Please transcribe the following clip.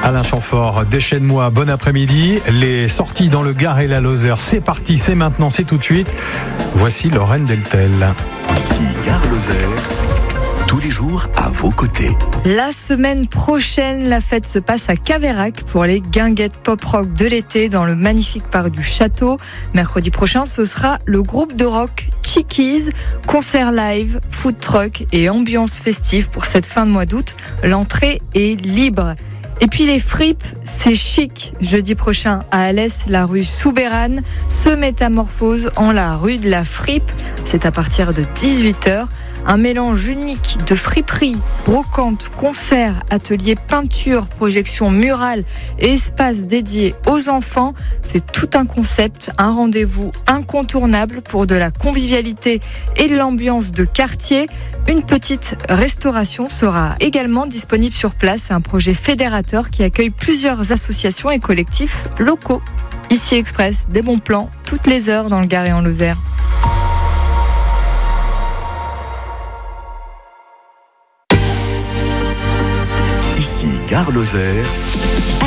Alain Chamfort, déchaîne-moi, bon après-midi. Les sorties dans le Gard et la Lozère, c'est parti, c'est maintenant, c'est tout de suite. Voici Lorraine Deltel. Ici Gare Lozère, tous les jours à vos côtés. La semaine prochaine, la fête se passe à Caveyrac pour les guinguettes pop-rock de l'été dans le magnifique parc du Château. Mercredi prochain, ce sera le groupe de rock Chickies, concert live, food truck et ambiance festive pour cette fin de mois d'août. L'entrée est libre. Et puis les fripes, c'est chic. Jeudi prochain à Alès, la rue Soubérane se métamorphose en la rue de la fripe. C'est à partir de 18h. Un mélange unique de friperie, brocante, concerts, ateliers peinture, projections murales et espaces dédiés aux enfants. C'est tout un concept, un rendez-vous incontournable pour de la convivialité et de l'ambiance de quartier. Une petite restauration sera également disponible sur place. C'est un projet fédérateur qui accueille plusieurs associations et collectifs locaux. Ici Express, des bons plans toutes les heures dans le Gard et en Lozère. Ici Gare Lozère.